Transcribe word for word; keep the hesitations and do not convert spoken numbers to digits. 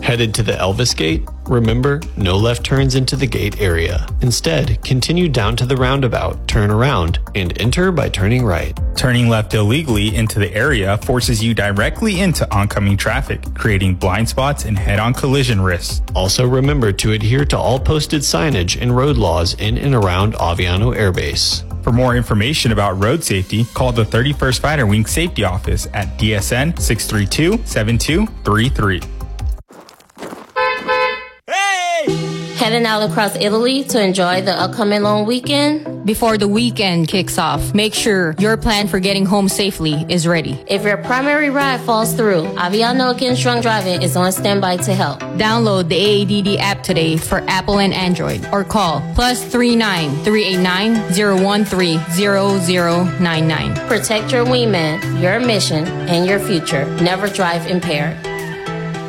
Headed to the Elvis Gate? Remember, no left turns into the gate area. Instead, continue down to the roundabout, turn around, and enter by turning right. Turning left illegally into the area forces you directly into oncoming traffic, creating blind spots and head-on collision risks. Also remember to adhere to all posted signage and road laws in and around Aviano Air Base. For more information about road safety, call the thirty-first Fighter Wing Safety Office at D S N six three two, seven two three three. Heading out across Italy to enjoy the upcoming long weekend? Before the weekend kicks off, make sure your plan for getting home safely is ready. If your primary ride falls through, Aviano Against Drunk Driving is on standby to help. Download the A A D D app today for Apple and Android or call plus three nine three eight nine zero one three zero zero nine nine. Protect your wingman, your mission, and your future. Never drive impaired.